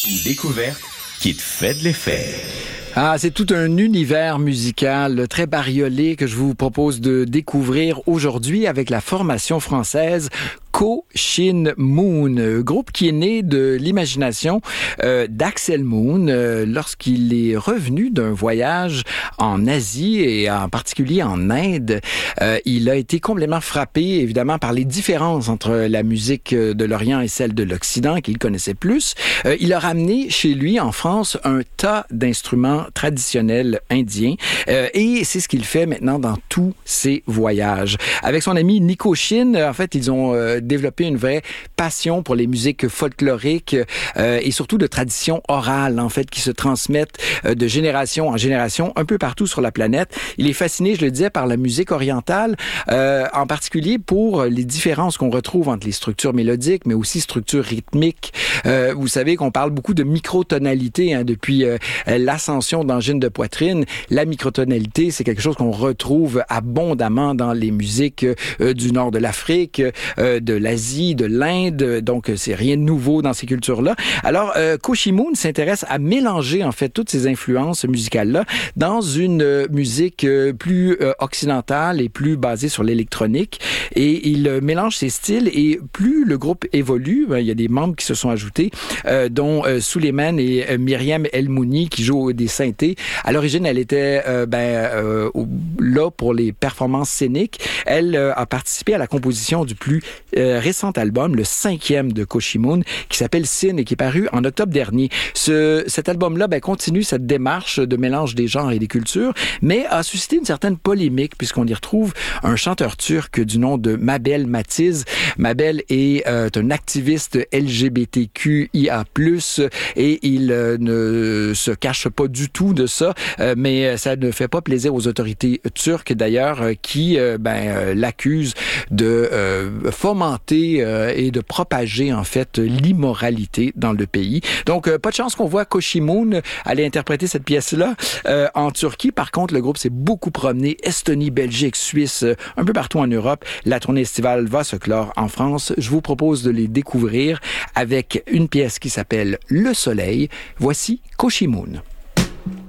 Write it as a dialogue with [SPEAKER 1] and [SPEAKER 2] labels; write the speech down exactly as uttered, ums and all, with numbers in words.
[SPEAKER 1] Une découverte qui te fait de l'effet.
[SPEAKER 2] Ah, c'est tout un univers musical très bariolé que je vous propose de découvrir aujourd'hui avec la formation française Ko Shin Moon, groupe qui est né de l'imagination euh, d'Axel Moon euh, lorsqu'il est revenu d'un voyage en Asie et en particulier en Inde. Euh, il a été complètement frappé, évidemment, par les différences entre la musique de l'Orient et celle de l'Occident qu'il connaissait plus. Euh, il a ramené chez lui, en France, un tas d'instruments traditionnels indiens euh, et c'est ce qu'il fait maintenant dans tous ses voyages. Avec son ami Nico Shin, en fait, ils ont euh, développer une vraie passion pour les musiques folkloriques euh, et surtout de traditions orales, en fait, qui se transmettent euh, de génération en génération un peu partout sur la planète. Il est fasciné, je le disais, par la musique orientale, euh, en particulier pour les différences qu'on retrouve entre les structures mélodiques, mais aussi structures rythmiques. Euh, vous savez qu'on parle beaucoup de microtonalité hein, depuis euh, l'ascension d'angine de poitrine. La microtonalité, c'est quelque chose qu'on retrouve abondamment dans les musiques euh, du nord de l'Afrique, euh, de l'Asie, de l'Inde, donc c'est rien de nouveau dans ces cultures-là. Alors, euh, Ko Shin Moon s'intéresse à mélanger en fait toutes ces influences musicales-là dans une euh, musique euh, plus euh, occidentale et plus basée sur l'électronique. Et il euh, mélange ces styles et plus le groupe évolue, ben, il y a des membres qui se sont ajoutés, euh, dont euh, Suleiman et euh, Myriam El-Mouni qui jouent des synthés. À l'origine, elle était euh, ben, euh, là pour les performances scéniques. Elle euh, a participé à la composition du plus euh, récent album, le cinquième de Ko Shin Moon, qui s'appelle Sin et qui est paru en octobre dernier. Ce, cet album-là ben, continue cette démarche de mélange des genres et des cultures, mais a suscité une certaine polémique puisqu'on y retrouve un chanteur turc du nom de Mabel Matiz. Mabel est euh, un activiste L G B T Q I A plus, et il euh, ne se cache pas du tout de ça, euh, mais ça ne fait pas plaisir aux autorités turques d'ailleurs, euh, qui euh, ben, euh, l'accusent de euh, fomenter euh, et de propager en fait l'immoralité dans le pays. Donc euh, pas de chance qu'on voit Ko Shin Moon aller interpréter cette pièce-là euh, en Turquie. Par contre, le groupe s'est beaucoup promené Estonie, Belgique, Suisse, euh, un peu partout en Europe. La tournée estivale va se clore en France. Je vous propose de les découvrir avec une pièce qui s'appelle Le Soleil. Voici Ko Shin Moon.